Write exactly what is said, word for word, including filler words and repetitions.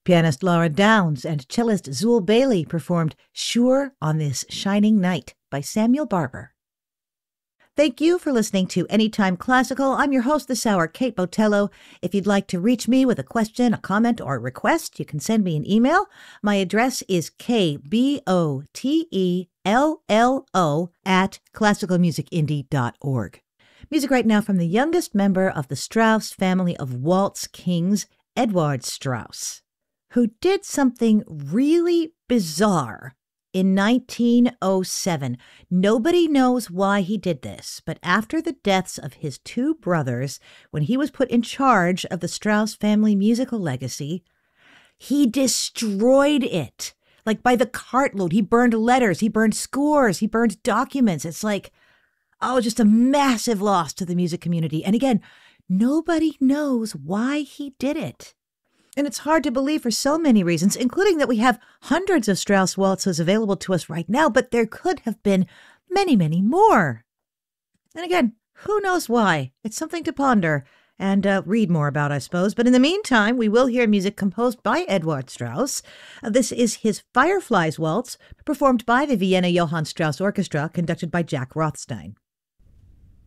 Pianist Laura Downs and cellist Zool Bailey performed Sure on This Shining Night by Samuel Barber. Thank you for listening to Anytime Classical. I'm your host this hour, Kate Botello. If you'd like to reach me with a question, a comment, or a request, you can send me an email. My address is k b o t e l l o at classical music indie dot org. Music right now from the youngest member of the Strauss family of waltz kings, Edward Strauss, who did something really bizarre in nineteen oh seven. Nobody knows why he did this, but after the deaths of his two brothers, when he was put in charge of the Strauss family musical legacy, he destroyed it. Like by the cartload. He burned letters, he burned scores, he burned documents. It's like, oh, just a massive loss to the music community. And again, nobody knows why he did it. And it's hard to believe for so many reasons, including that we have hundreds of Strauss waltzes available to us right now, but there could have been many, many more. And again, who knows why? It's something to ponder and uh, read more about, I suppose. But in the meantime, we will hear music composed by Edward Strauss. Uh, this is his Fireflies Waltz, performed by the Vienna Johann Strauss Orchestra, conducted by Jack Rothstein.